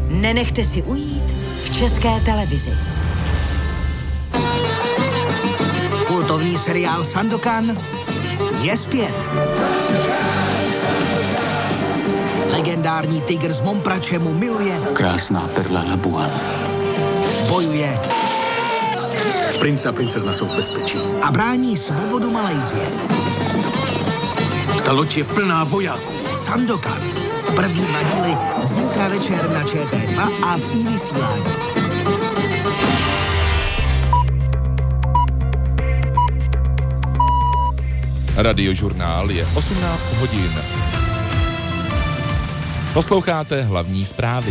nenechte si ujít v České televizi. Kultovní seriál Sandokan je zpět. Legendární tygr z Momprače mu miluje. Krásná perla Labuan. Bojuje. Princ a princezna jsou v bezpečí. A brání svobodu Malajsie. Ta loď je plná vojáků. Sandokan. První 2 díly zítra večer na ČT2 a v iVysílání. Radiožurnál je 18 hodin. Posloucháte hlavní zprávy.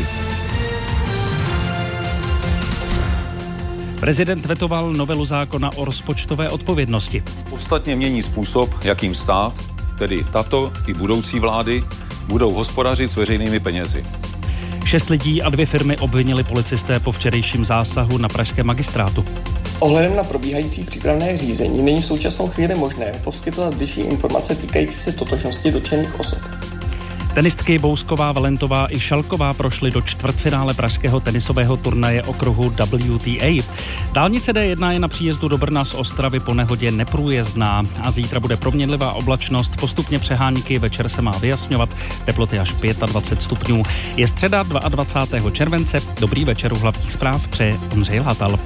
Prezident vetoval novelu zákona o rozpočtové odpovědnosti. Podstatně mění způsob, jakým stát, tedy tato i budoucí vlády, budou hospodařit s veřejnými penězi. 6 lidí a 2 firmy obvinili policisté po včerejším zásahu na pražském magistrátu. Ohledem na probíhající přípravné řízení není v současnou chvíli možné poskytovat bližší informace týkající se totožnosti dotčených osob. Tenistky Bousková, Valentová i Šalková prošly do čtvrtfinále pražského tenisového turnaje okruhu WTA. Dálnice D1 je na příjezdu do Brna z Ostravy po nehodě neprůjezdná a zítra bude proměnlivá oblačnost, postupně přehánky, večer se má vyjasňovat, teploty až 25 stupňů. Je středa 22. července, dobrý večer u hlavních zpráv přeje Ondřej Látal.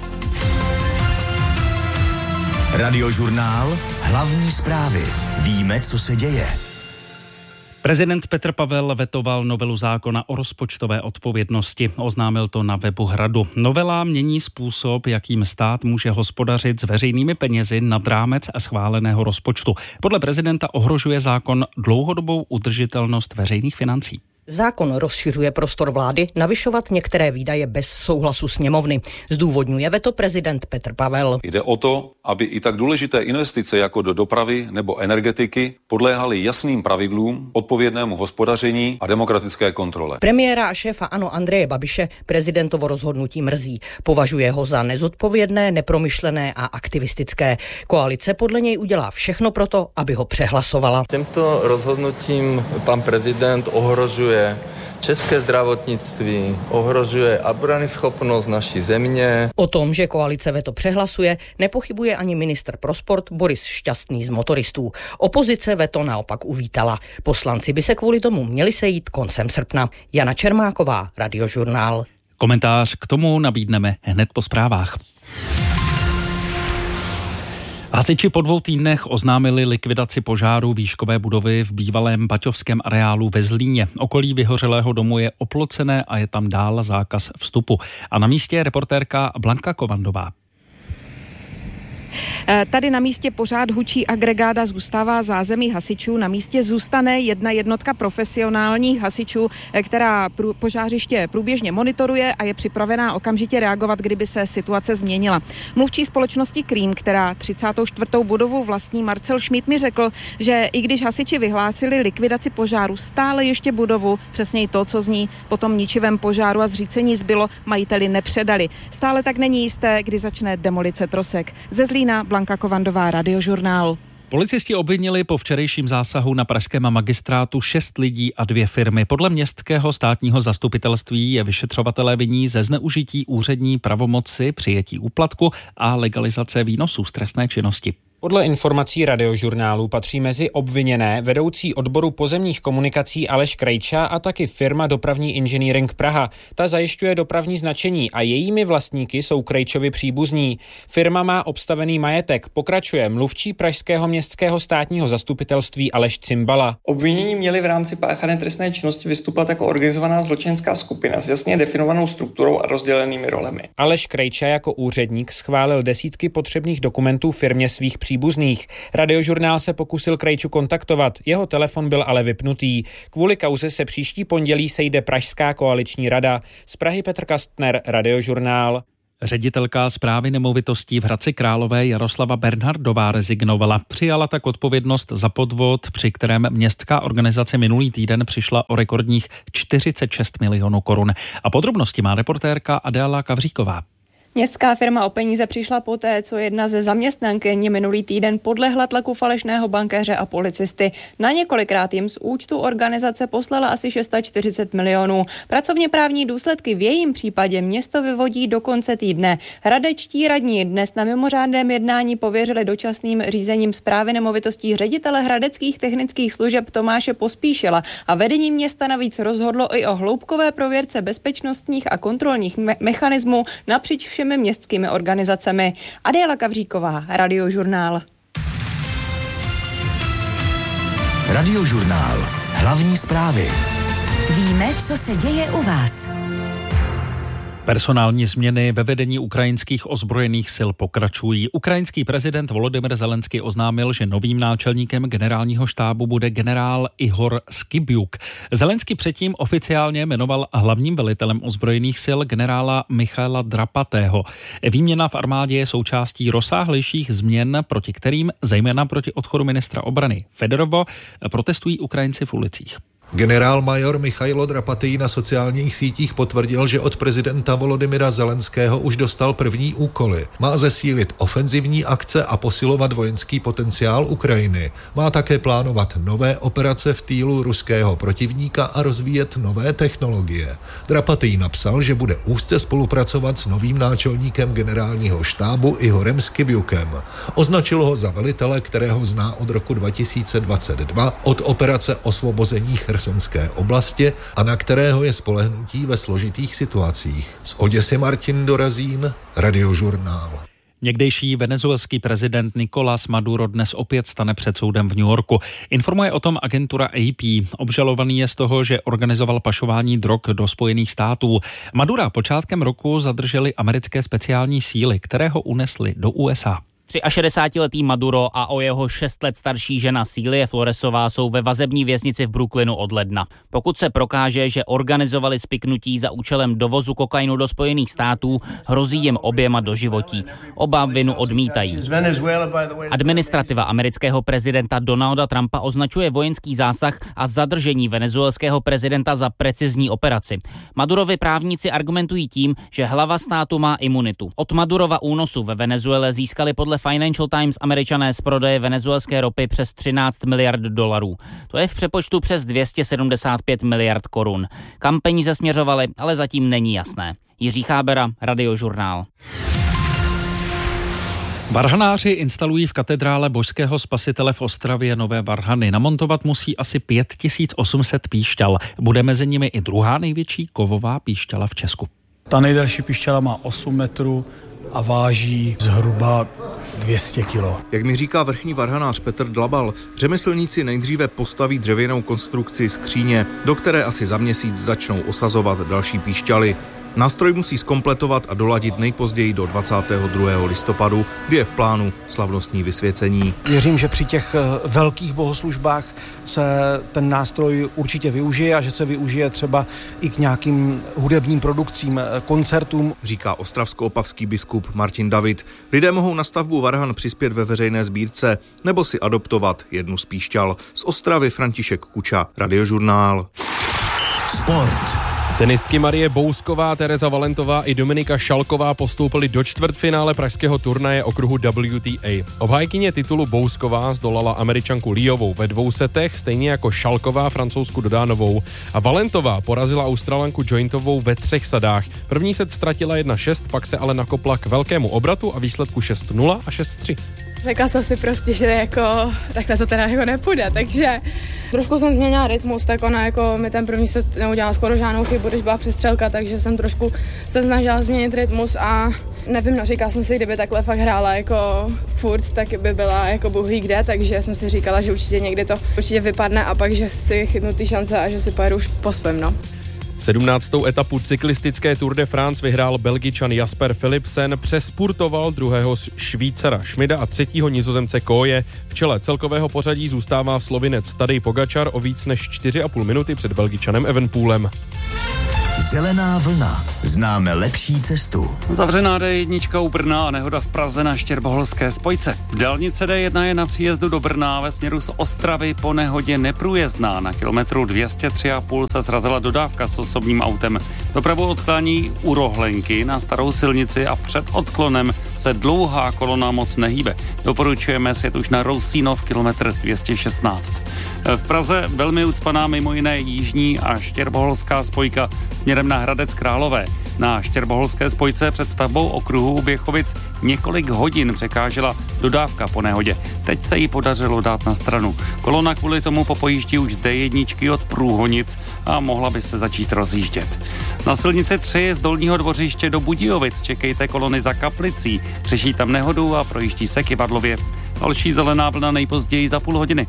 Radiožurnál, hlavní zprávy. Víme, co se děje. Prezident Petr Pavel vetoval novelu zákona o rozpočtové odpovědnosti. Oznámil to na webu Hradu. Novela mění způsob, jakým stát může hospodařit s veřejnými penězi nad rámec schváleného rozpočtu. Podle prezidenta ohrožuje zákon dlouhodobou udržitelnost veřejných financí. Zákon rozšiřuje prostor vlády navyšovat některé výdaje bez souhlasu sněmovny. Zdůvodňuje veto prezident Petr Pavel. Jde o to, aby i tak důležité investice jako do dopravy nebo energetiky podléhaly jasným pravidlům, odpovědnému hospodaření a demokratické kontrole. Premiéra a šéfa ANO Andreje Babiše prezidentovo rozhodnutí mrzí. Považuje ho za nezodpovědné, nepromyšlené a aktivistické. Koalice podle něj udělá všechno proto, aby ho přehlasovala. Tímto rozhodnutím pan prezident ohrožuje české zdravotnictví, ohrožuje obranyschopnost naší země. O tom, že koalice veto přehlasuje, nepochybuje ani ministr pro sport Boris Šťastný z Motoristů. Opozice veto naopak uvítala. Poslanci by se kvůli tomu měli sejít koncem srpna. Jana Čermáková, Radiožurnál. Komentář k tomu nabídneme hned po zprávách. Hasiči po 2 týdnech oznámili likvidaci požáru výškové budovy v bývalém baťovském areálu ve Zlíně. Okolí vyhořelého domu je oplocené a je tam dál zákaz vstupu. A na místě je reportérka Blanka Kovandová. Tady na místě pořád hučí agregáda, zůstává zázemí hasičů. Na místě zůstane jedna jednotka profesionálních hasičů, která požářiště průběžně monitoruje a je připravená okamžitě reagovat, kdyby se situace změnila. Mluvčí společnosti Krím, která 34. budovu vlastní, Marcel Schmidt, mi řekl, že i když hasiči vyhlásili likvidaci požáru, stále ještě budovu, přesněji to, co z ní po tom ničivém požáru a zřícení zbylo, majiteli nepředali. Stále tak není jisté, kdy začne demolice trosek. Ze Zlína Blanka Kovandová, Radiožurnál. Policisti obvinili po včerejším zásahu na pražském magistrátu 6 lidí a 2 firmy. Podle městského státního zastupitelství je vyšetřovatelé vinní ze zneužití úřední pravomoci, přijetí úplatku a legalizace výnosů z trestné činnosti. Podle informací Radiožurnálu patří mezi obviněné vedoucí odboru pozemních komunikací Aleš Krejča a taky firma Dopravní inženýring Praha. Ta zajišťuje dopravní značení a jejími vlastníky jsou Krejčovi příbuzní. Firma má obstavený majetek, pokračuje mluvčí pražského městského státního zastupitelství Aleš Cimbala. Obvinění měli v rámci páchané trestné činnosti vystupovat jako organizovaná zločinecká skupina s jasně definovanou strukturou a rozdělenými rolemi. Aleš Krejča jako úředník schválil desítky potřebných dokumentů firmě svých příbuzných. Radiožurnál se pokusil Krejču kontaktovat, jeho telefon byl ale vypnutý. Kvůli kauze se příští pondělí sejde Pražská koaliční rada. Z Prahy Petr Kastner, Radiožurnál. Ředitelka správy nemovitostí v Hradci Králové Jaroslava Bernhardová rezignovala. Přijala tak odpovědnost za podvod, při kterém městská organizace minulý týden přišla o rekordních 46 milionů korun. A podrobnosti má reportérka Adéla Kavříková. Městská firma o peníze přišla poté, co jedna ze zaměstnankyň minulý týden podlehla tlaku falešného bankéře a policisty. Na několikrát jim z účtu organizace poslala asi 640 milionů. Pracovně právní důsledky v jejím případě město vyvodí do konce týdne. Hradečtí radní dnes na mimořádném jednání pověřili dočasným řízením správy nemovitostí ředitele hradeckých technických služeb Tomáše Pospíšila a vedení města navíc rozhodlo i o hloubkové prověrce bezpečnostních a kontrolních mechanismů napříč všemi městskými organizacemi. Adéla Kavříková, Radiožurnál. Radiožurnál. Hlavní zprávy. Víme, co se děje u vás. Personální změny ve vedení ukrajinských ozbrojených sil pokračují. Ukrajinský prezident Volodymyr Zelenský oznámil, že novým náčelníkem generálního štábu bude generál Ihor Skibiuk. Zelenský předtím oficiálně jmenoval hlavním velitelem ozbrojených sil generála Michaila Drapatého. Výměna v armádě je součástí rozsáhlejších změn, proti kterým, zejména proti odchodu ministra obrany Fedorova, protestují Ukrajinci v ulicích. Generál major Michailo Drapatý na sociálních sítích potvrdil, že od prezidenta Volodymyra Zelenského už dostal první úkoly. Má zesílit ofenzivní akce a posilovat vojenský potenciál Ukrajiny. Má také plánovat nové operace v týlu ruského protivníka a rozvíjet nové technologie. Drapatý napsal, že bude úzce spolupracovat s novým náčelníkem generálního štábu Ihorem Skibiukem. Označil ho za velitele, kterého zná od roku 2022 od operace osvobození Chersonské oblasti a na kterého je spolehnutí ve složitých situacích. Z Oděsy Martin Dorazín, Radiožurnál. Někdejší venezuelský prezident Nicolás Maduro dnes opět stane před soudem v New Yorku. Informuje o tom agentura AP. Obžalovaný je z toho, že organizoval pašování drog do Spojených států. Madura počátkem roku zadrželi americké speciální síly, které ho unesly do USA. 63letý Maduro a o jeho 6 let starší žena Celia Floresová jsou ve vazební věznici v Brooklynu od ledna. Pokud se prokáže, že organizovali spiknutí za účelem dovozu kokainu do Spojených států, hrozí jim oběma doživotí. Oba vinu odmítají. Administrativa amerického prezidenta Donalda Trumpa označuje vojenský zásah a zadržení venezuelského prezidenta za precizní operaci. Madurovi právníci argumentují tím, že hlava státu má imunitu. Od Madurova únosu ve Venezuele získali podle Financial Times Američané z prodeje venezuelské ropy přes 13 miliard dolarů. To je v přepočtu přes 275 miliard korun. Kam peníze směřovaly, ale zatím není jasné. Jiří Chábera, Radiožurnál. Varhanáři instalují v katedrále Božského spasitele v Ostravě nové varhany. Namontovat musí asi 5800 píšťal. Bude mezi nimi i druhá největší kovová píšťala v Česku. Ta nejdelší píšťala má 8 metrů a váží zhruba 200 kilo. Jak mi říká vrchní varhanář Petr Dlabal, řemeslníci nejdříve postaví dřevěnou konstrukci skříně, do které asi za měsíc začnou osazovat další píšťaly. Nástroj musí zkompletovat a doladit nejpozději do 22. listopadu, kdy je v plánu slavnostní vysvěcení. Věřím, že při těch velkých bohoslužbách se ten nástroj určitě využije a že se využije třeba i k nějakým hudebním produkcím, koncertům. Říká ostravsko-opavský biskup Martin David. Lidé mohou na stavbu varhan přispět ve veřejné sbírce nebo si adoptovat jednu z píšťal. Z Ostravy František Kuča, Radiožurnál. Sport. Tenistky Marie Bousková, Tereza Valentová i Dominika Šalková postoupily do čtvrtfinále pražského turnaje okruhu WTA. Obhájkyně titulu Bousková zdolala Američanku Liovou ve 2 setech, stejně jako Šalková Francouzsku Dodánovou. A Valentová porazila Australanku Jointovou ve 3 sadách. První set ztratila 1-6, pak se ale nakopla k velkému obratu a výsledku 6-0 a 6-3. Řekla jsem si prostě, že jako takhle to teda jako nepůjde, takže trošku jsem změnila rytmus, tak ona jako mi ten první set neudělala skoro žádnou chybu, když byla přestřelka, takže jsem trošku se snažila změnit rytmus a nevím, no říkala jsem si, kdyby takhle fakt hrála jako furt, tak by byla jako bůh ví kde, takže jsem si říkala, že určitě někdy to určitě vypadne a pak, že si chytnu ty šance a že si pojedu už po svém, no. 17. etapu cyklistické Tour de France vyhrál Belgičan Jasper Philipsen, přespurtoval druhého Švýcara Schmida a třetího Nizozemce Koje. V čele celkového pořadí zůstává Slovinec Tadej Pogačar o víc než 4,5 minuty před Belgičanem Evenepoelem. Zelená vlna. Známe lepší cestu. Zavřená D1 u Brna a nehoda v Praze na Štěrboholské spojce. Dálnice D1 je na příjezdu do Brna ve směru z Ostravy po nehodě neprůjezdná. Na kilometru 203,5 se srazila dodávka s osobním autem. Dopravu odklání u Rohlenky na starou silnici a před odklonem se dlouhá kolona moc nehýbe. Doporučujeme sjet už na Rousínov kilometr 216. V Praze velmi ucpaná mimo jiné jižní a štěrboholská spojka směrem na Hradec Králové. Na štěrboholské spojce před stavbou okruhu u Běchovic několik hodin překážela dodávka po nehodě. Teď se jí podařilo dát na stranu. Kolona kvůli tomu popojíždí už z D1 od Průhonic a mohla by se začít rozjíždět. Na silnici 3 z Dolního Dvořiště do Budějovic čekejte kolony za Kaplicí. Řeší tam nehodu a projíždí se k Ivadlově. Další zelená vlna nejpozději za půl hodiny.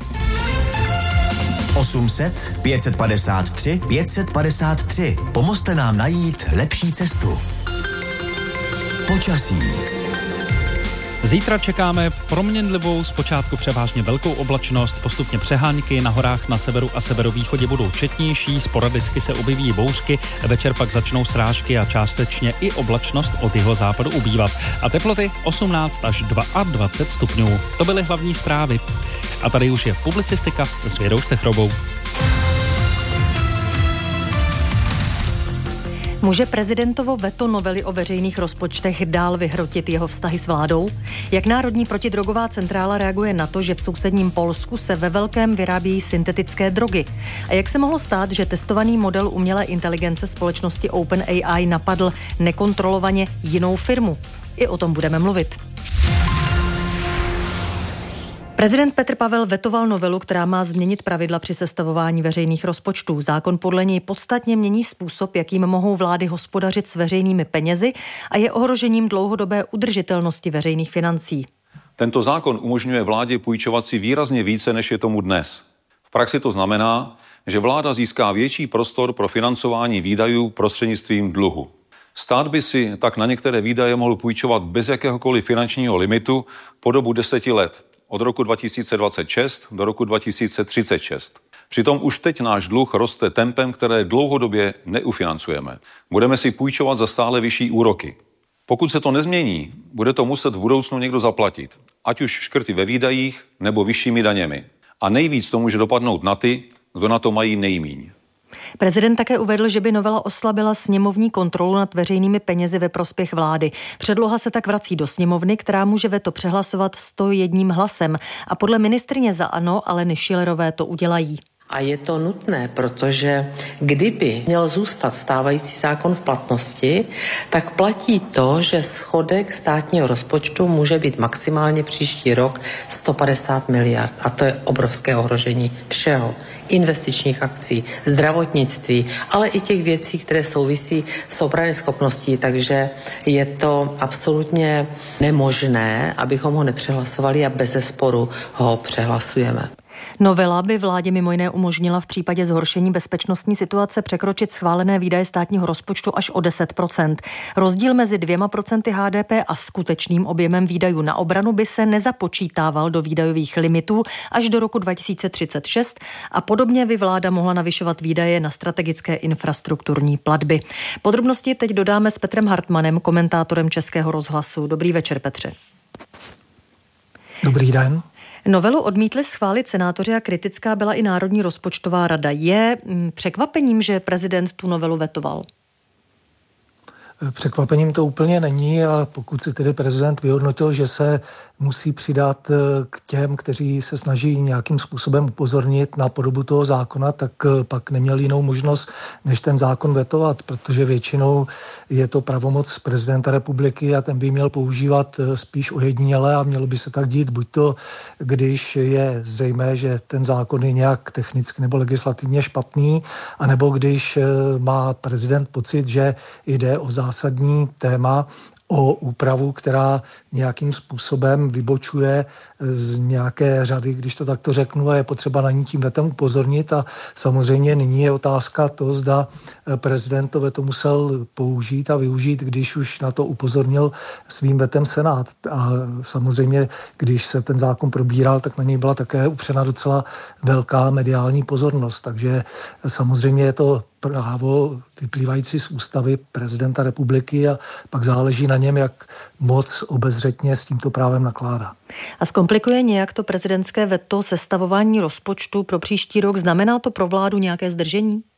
800 553 553. Pomozte nám najít lepší cestu. Počasí. Zítra čekáme proměnlivou, zpočátku převážně velkou oblačnost, postupně přehánky, na horách na severu a severovýchodě budou četnější, sporadicky se objeví bouřky, večer pak začnou srážky a částečně i oblačnost od jihozápadu ubývat. A teploty 18 až 22 stupňů. To byly hlavní zprávy. A tady už je publicistika s Vědou Štechrobou. Může prezidentovo veto novely o veřejných rozpočtech dál vyhrotit jeho vztahy s vládou? Jak Národní protidrogová centrála reaguje na to, že v sousedním Polsku se ve velkém vyrábějí syntetické drogy? A jak se mohlo stát, že testovaný model umělé inteligence společnosti OpenAI napadl nekontrolovaně jinou firmu? I o tom budeme mluvit. Prezident Petr Pavel vetoval novelu, která má změnit pravidla při sestavování veřejných rozpočtů. Zákon podle něj podstatně mění způsob, jakým mohou vlády hospodařit s veřejnými penězi a je ohrožením dlouhodobé udržitelnosti veřejných financí. Tento zákon umožňuje vládě půjčovat si výrazně více, než je tomu dnes. V praxi to znamená, že vláda získá větší prostor pro financování výdajů prostřednictvím dluhu. Stát by si tak na některé výdaje mohl půjčovat bez jakéhokoliv finančního limitu po dobu 10 let. Od roku 2026 do roku 2036. Přitom už teď náš dluh roste tempem, které dlouhodobě neufinancujeme. Budeme si půjčovat za stále vyšší úroky. Pokud se to nezmění, bude to muset v budoucnu někdo zaplatit, ať už škrty ve výdajích nebo vyššími daněmi. A nejvíc to může dopadnout na ty, kdo na to mají nejmíň. Prezident také uvedl, že by novela oslabila sněmovní kontrolu nad veřejnými penězi ve prospěch vlády. Předloha se tak vrací do sněmovny, která může veto přehlasovat 101 hlasem. A podle ministryně za ANO Aleny Schillerové to udělají. A je to nutné, protože kdyby měl zůstat stávající zákon v platnosti, tak platí to, že schodek státního rozpočtu může být maximálně příští rok 150 miliard. A to je obrovské ohrožení všeho. Investičních akcí, zdravotnictví, ale i těch věcí, které souvisí s obranyschopností. Takže je to absolutně nemožné, abychom ho nepřehlasovali a bezesporu ho přehlasujeme. Novela by vládě mimo jiné umožnila v případě zhoršení bezpečnostní situace překročit schválené výdaje státního rozpočtu až o 10%. Rozdíl mezi 2% HDP a skutečným objemem výdajů na obranu by se nezapočítával do výdajových limitů až do roku 2036 a podobně by vláda mohla navyšovat výdaje na strategické infrastrukturní platby. Podrobnosti teď dodáme s Petrem Hartmanem, komentátorem Českého rozhlasu. Dobrý večer, Petře. Dobrý den. Novelu odmítli schválit senátoři a kritická byla i Národní rozpočtová rada. Je překvapením, že prezident tu novelu vetoval? Překvapením to úplně není a pokud si tedy prezident vyhodnotil, že se musí přidat k těm, kteří se snaží nějakým způsobem upozornit na podobu toho zákona, tak pak neměl jinou možnost, než ten zákon vetovat, protože většinou je to pravomoc prezidenta republiky a ten by měl používat spíš ojediněle a mělo by se tak dít, buď to, když je zřejmé, že ten zákon je nějak technicky nebo legislativně špatný, anebo když má prezident pocit, že jde o zásadní téma, o úpravu, která nějakým způsobem vybočuje z nějaké řady, když to takto řeknu, a je potřeba na ní tím vetem upozornit. A samozřejmě nyní je otázka to, zda prezident to veto musel použít a využít, když už na to upozornil svým vetem Senát. A samozřejmě, když se ten zákon probíral, tak na něj byla také upřena docela velká mediální pozornost. Takže samozřejmě je to právo vyplývající z ústavy prezidenta republiky a pak záleží na něm, jak moc obezřetně s tímto právem nakládá. A zkomplikuje nějak to prezidentské veto sestavování rozpočtu pro příští rok? Znamená to pro vládu nějaké zdržení?